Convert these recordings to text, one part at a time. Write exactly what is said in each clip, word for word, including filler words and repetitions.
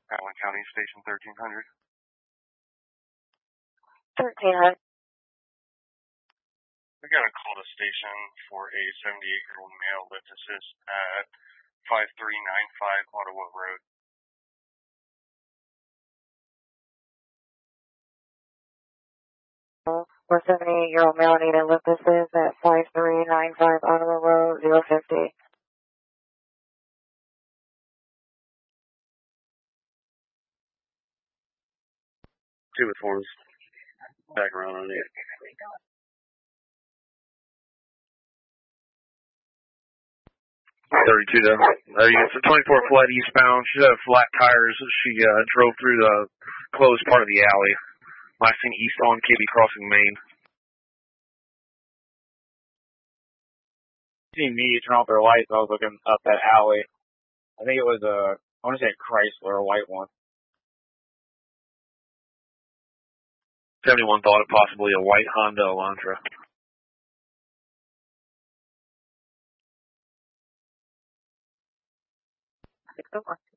Allen County Station thirteen hundred. thirteen hundred. I got a call to station for a seventy-eight-year-old male lift assist at five three nine five Ottawa Road. For seventy-eight-year-old male needed lift assist at five three nine five Ottawa Road, zero fifty. Two with forms. Back around on it. thirty-two though. Uh, it's a twenty-four flight eastbound. She had flat tires. She uh, drove through the closed part of the alley. Last seen east on K B Crossing, Maine. Seen me turn off their lights. I was looking up that alley. I think it was a, I want to say a Chrysler, a white one. seventy-one thought it possibly a white Honda Elantra. six oh four.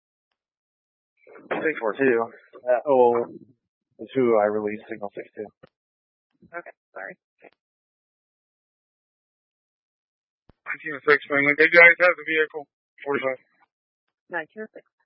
six four two. Uh, oh, is who I released, signal six two. Okay, sorry. nineteen oh six, man. Good guys have the vehicle. forty-five. nineteen oh six.